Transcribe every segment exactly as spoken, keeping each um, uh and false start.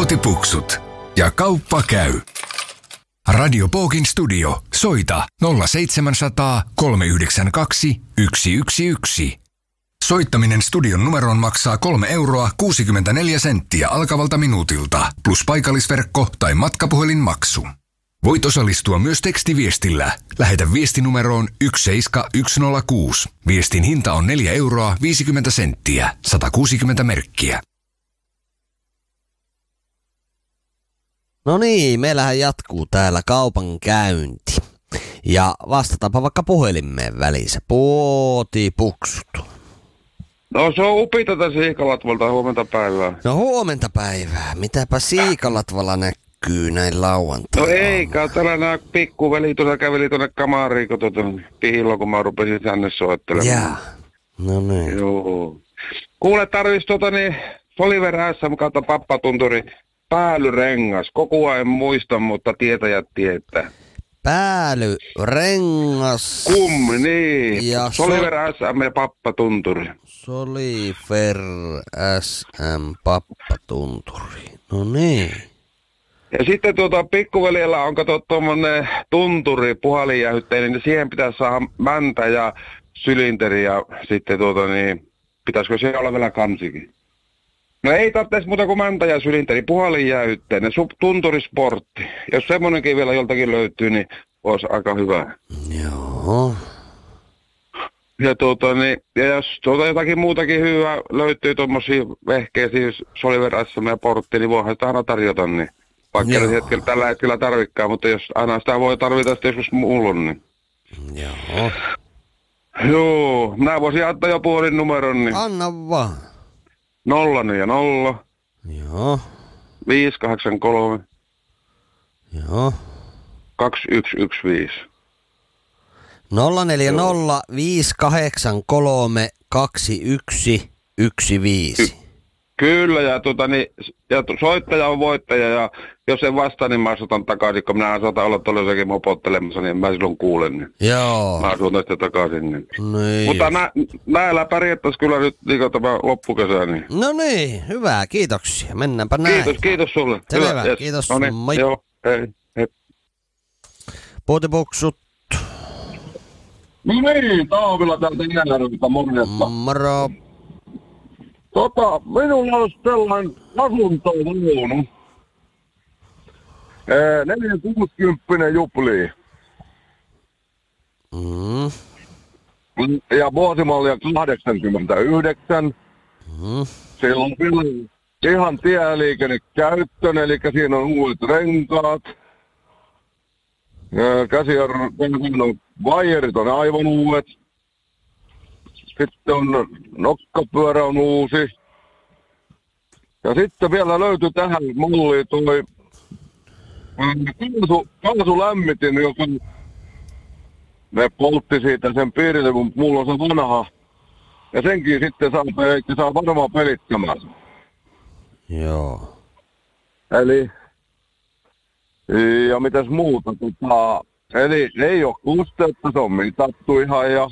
Puotipuksut ja kauppa käy. Radio Pookin studio. Soita nolla seitsemänsataa kolmeyhdeksänkymmentäkaksi yksi yksi yksi. Soittaminen studion numeroon maksaa kolme euroa kuusikymmentäneljä senttiä alkavalta minuutilta, plus paikallisverkko tai matkapuhelinmaksu. Voit osallistua myös tekstiviestillä. Lähetä viestinumeroon yksi seitsemän yksi nolla kuusi. Viestin hinta on neljä euroa viisikymmentä senttiä, sata kuusikymmentä merkkiä. No niin, meillähän jatkuu täällä kaupan käynti. Ja vastataanpa vaikka puhelimeen välissä. Puotipuksut. No se on Upi tätä Siikalatvalta, huomenta päivää. No huomenta päivää. Mitäpä Siikalatvalla näkyy näin lauantaina? No eikä, täällä nää pikkuveli tuossa käveli tuonne kamariin, kun tuota, pihillä, kun mä rupesin tänne soittelemaan. Jaa, no niin. Joo. Kuule, tarvis tuota niin, Oliver S M kautta Pappatunturi päällyrengas. Koko ajan en muista, mutta tietäjät tietää. Päällyrengas. Kummi, niin. Ja Oliver S M ja Pappatunturi. Soliver S M Pappatunturi. No niin. Ja sitten tuota pikkuveljellä on kato tuommoinen tunturi puhalinjäytteinen, niin siihen pitäisi saada mäntä ja sylinteri ja sitten tuota niin, pitäisikö siellä olla vielä kansikin? No ei tarvitse muuta kuin mäntä ja sylinteri, puhalinjäytteinen, tunturisportti. Jos semmoinenkin vielä joltakin löytyy, niin olisi aika hyvä. Joo. Ja tuota niin, ja jos tuota jotakin muutakin hyvää löytyy tuommoisia vehkeä, siis Soliver S M ja portti, niin voihan sitä aina tarjota, niin. Vaikka ei hetkellä, tällä hetkellä tarvikkaan, mutta jos aina sitä voi tarvita sitten joskus muulloin, niin. Joo. Joo, minä voisin antaa jo puolin numeron, niin. Anna vaan. Nolla neljä nolla. Joo. Viisi kahdeksan kolme. Joo. Kaksi yksi yksi viisi. Nolla neljä nolla viisi kahdeksan kolme kaksi yksi yksi viisi. Kyllä, ja, tuota, niin, ja soittaja on voittaja, ja jos en vastaa, niin mä soitan takaisin, kun minä saatan olla tuolla jossakin mopottelemassa, niin mä silloin kuulen. Niin. Joo. Mä soitan sitten takaisin. Niin. Niin. Mutta nä, näillä pärjättäisiin kyllä nyt niin tämä loppukesä. Niin. No niin, hyvä, kiitoksia. Mennäänpä näin. Kiitos, kiitos sulle. Selvä, hyvä, yes. Kiitos. No niin, moi. Joo, hei, hei. Puotipuksut. No niin, Taavilla täältä Jääjärveltä, morjesta. Moro. Tota, minulla olisi sellainen asuntovaunu. neljäsataakuusikymmentä juplii. Mm. Ja vuosimallia kahdeksankymmentäyhdeksän. Mm. Siellä on vielä ihan tieliikennekäyttöön, eli siinä on uudet renkaat. Käsijarru, vaijerit on aivan uudet. Sitten on nokkapyörä on uusi. Ja sitten vielä löytyi tähän malliin toi kaasu, kaasulämmitin, joka ne poltti siitä sen piirille, kun mulla on se vanha. Ja senkin sitten saa, saa varmaan pelittämään. Joo. Eli, ja mitäs muuta, tota, eli ei oo kusteutta, se on mitattu ihan ja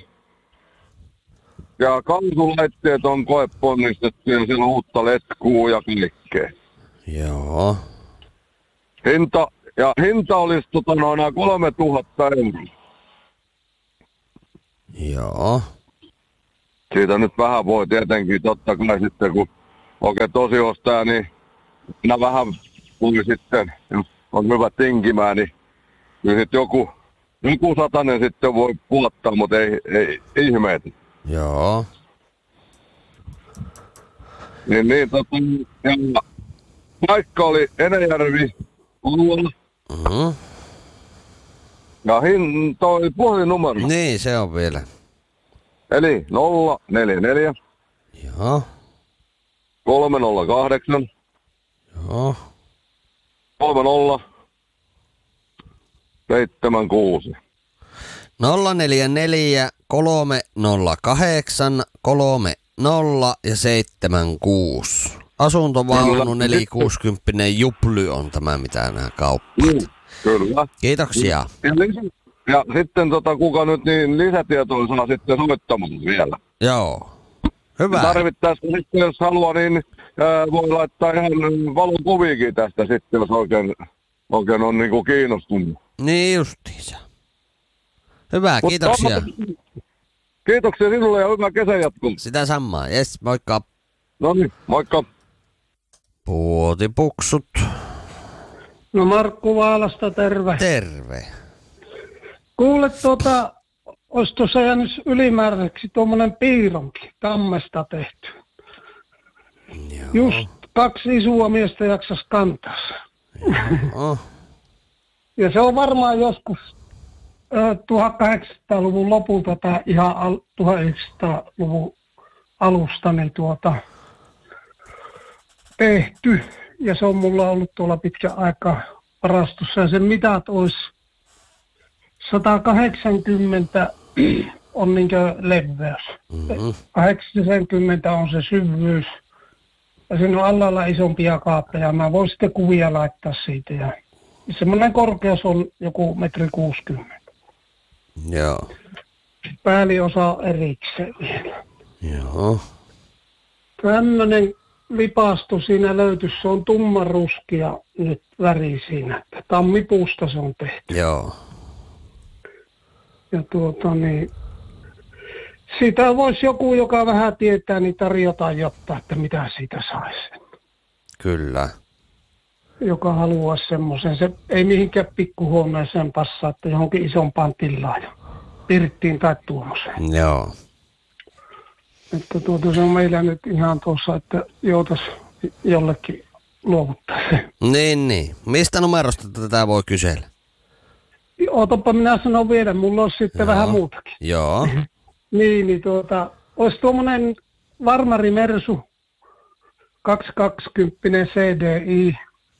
Ja kaasulaitteet on koeponnistettu ja siellä on uutta letkuu ja kaikkea. Joo. Hinta, ja hinta olisi tota noin kolmetuhatta euroa. Joo. Siitä nyt vähän voi tietenkin totta kai sitten, kun oikein tosi ostaja, niin minä vähän voi sitten, jos on hyvä tinkimään, niin kyllä sitten joku, joku satanen sitten voi puottaa, mutta ei, ei ihmeitä. Joo. Niin, niin tota, ja paikka oli Enäjärvi, Oula. Mm-hmm. Ja hin, toi puhelinnumero. Niin, se on vielä. Eli nolla neljä neljä. Joo. kolme nolla kahdeksan. Joo. kolme nolla. seitsemän kuusi. nolla neljä neljä kolme nolla kahdeksan kolme nolla ja seitsemän kuusi. Asuntovaunu neljäsataakuusikymmentä Juply on tämä, mitä nämä kauppaat. Mm, kyllä. Kiitoksia. Ja, lis- ja sitten tota, kuka nyt niin lisätietoja saa sitten soittamaan vielä. Joo. Hyvä. Tarvittaessa sitten, jos haluaa, niin ää, voi laittaa ihan valokuviakin tästä sitten, jos oikein, oikein on niinku kiinnostunut. Niin justiinsa. Hyvä, kiitoksia. Mutta, kiitoksia sinulle ja hyvää kesän jatkoa. Sitä samaa, jes, moikka. No niin, moikka. Puotipuksut. No Markku Vaalasta, terve. Terve. Kuule tuota, olisi tuossa jäänyt ylimääräiseksi tuommoinen piironki, tammesta tehty. Joo. Just kaksi isoa miestä jaksas kantaa. Joo. Ja se on varmaan joskus äh, tuhatkahdeksansataaluvun lopulta tai ihan al- tuhatyhdeksänsataaluvun alusta niin tuota, tehty. Ja se on mulla ollut tuolla pitkä aika varastossa. Ja sen mitat olisi sata kahdeksankymmentä on niinkö leveys. Mm-hmm. kahdeksankymmentä on se syvyys. Ja siinä on alalla isompia kaappeja. Mä voin sitten kuvia laittaa siitä. Ja semmoinen korkeus on joku metri kuusikymmentä. Joo. Pääliosa erikseen vielä. Joo. Tämmöinen lipasto siinä löytyy. Se on tummanruskia nyt väri siinä. Tammipuusta se on tehty. Joo. Ja tuota niin, siitä voisi joku, joka vähän tietää, niin tarjota jotta, että mitä siitä saisi. Kyllä. Joka haluaisi semmoisen. Se ei mihinkään pikkuhuoneeseen passaa, että johonkin isompaan tilaan ja pirttiin tai tuommoiseen. Joo. Että tuota se on meillä nyt ihan tuossa, että joutais jollekin luovuttaa se. Niin, niin. Mistä numerosta tätä voi kysellä? Ootapa minä sanon vielä, mulla on sitten Joo. vähän muutakin. Joo. Niin, niin tuota, olisi tuommoinen Varmari Mersu kaksisataakaksikymmentä C D I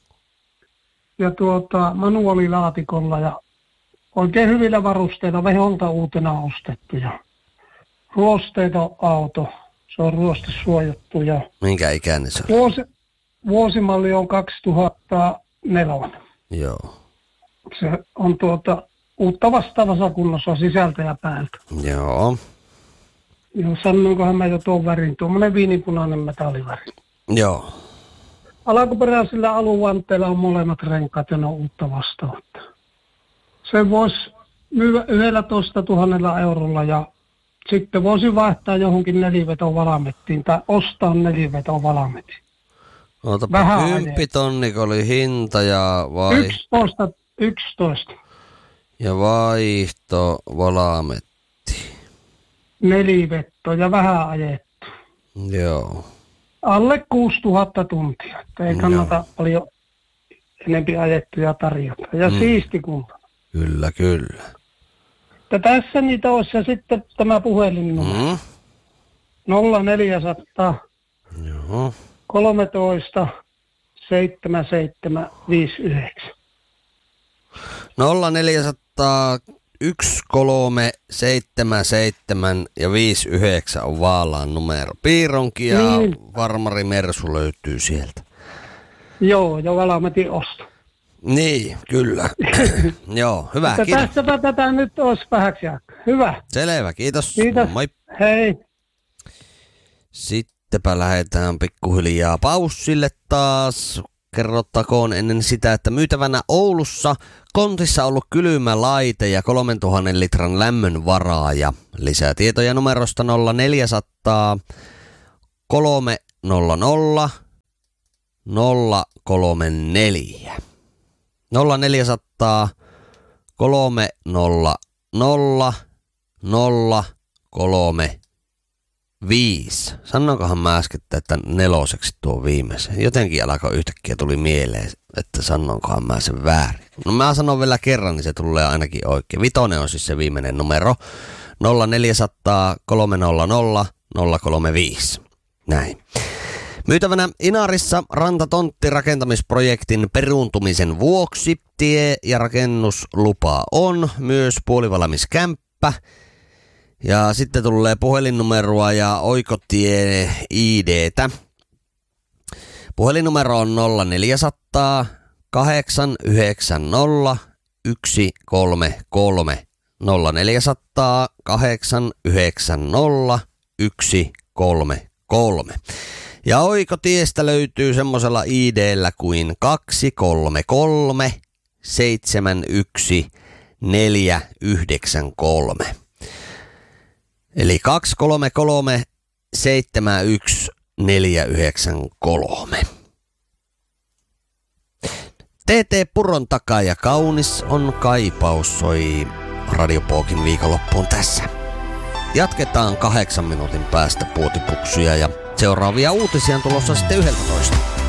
ja tuota manuaalilaatikolla ja oikein hyvillä varusteilla, veholta uutena ostettu ja ruosteita auto, se on ruostesuojattu ja Minkä ikäinen se on? vuosi, vuosimalli on kaksituhattaneljä. Joo. Se on tuota uutta vastaavassa kunnossa sisältä ja päältä. Joo. Joo, sanoinkohan mä jo tuon värin, tuommoinen viinipunainen metalliväri. Joo. Alkuperäisillä aluvanteilla on molemmat renkaat ja ne on uutta vastaavaa. Se voisi myydä yksitoista tuhatta eurolla ja sitten voisi vaihtaa johonkin nelivetovalmettiin tai ostaa nelivetovalmetin. Ootapa Vähän kymppitonniko oli hinta ja vai... yksitoista, yksitoista. Ja vaihto valametti. Nelivetto ja vähän ajettu. Joo. Alle kuusituhatta tuntia, että ei kannata Joo. paljon enempi ajettuja tarjota. Ja Mm. siisti kunta. Kyllä, kyllä. Ja tässä niitä olisi ja sitten tämä puhelinnumero. Mm. nolla neljäsataa Joo. kolmetoista seitsemänkymmentäseitsemän viisikymmentäyhdeksän. nolla neljäsataa yksi kolme seitsemän seitsemän ja viisi yhdeksän on Vaalaan numero. Piironki ja Niin. Varmari Mersu löytyy sieltä. Joo, ja valmetin osto. Niin, kyllä. Joo, hyvä, Mutta kiitos. tässäpä tätä nyt olisi vähäksi aikaa. Hyvä. Selvä, kiitos. Kiitos. Moi. Hei. Sittenpä lähdetään pikkuhiljaa paussille taas. Kerrottakoon ennen sitä, että myytävänä Oulussa kontissa ollut kylmä laite ja kolmentuhannen litran lämmön varaaja. Lisää tietoja numerosta nolla neljäsataa kolme nolla nolla nolla kolme neljä. nolla neljäsataa kolme nolla nolla nolla kolme viisi. Sanoinkohan mä äsken, että neloseksi tuo viimeisen. Jotenkin alkoi yhtäkkiä tuli mieleen, että sanonkohan mä sen väärin. No mä sanon vielä kerran, niin se tulee ainakin oikein. Vitonen on siis se viimeinen numero. nolla neljäsataa kolme nolla nolla nolla kolme viisi. Näin. Myytävänä Inarissa rantatontti rakentamisprojektin peruuntumisen vuoksi. Tie- ja rakennuslupa on. Myös puolivalmis kämppä. Ja sitten tulee puhelinnumeroa ja oikotie I D:tä. Puhelinnumero on nolla neljäsataa kahdeksan yhdeksän nolla yksi kolme kolme. nolla neljäsataa kahdeksan yhdeksän nolla yksi kolme kolme. Ja oikotiestä löytyy semmosella I D:llä kuin kaksi kolme kolme seitsemän yksi neljä yhdeksän kolme. Eli kaksi kolme kolme seitsemän yksi neljä yhdeksän kolme. T T Puron takaa ja kaunis on kaipaus soi Radio Pookin viikonloppuun tässä. Jatketaan kahdeksan minuutin päästä puotipuksuja ja seuraavia uutisia on tulossa sitten yhdeltätoista.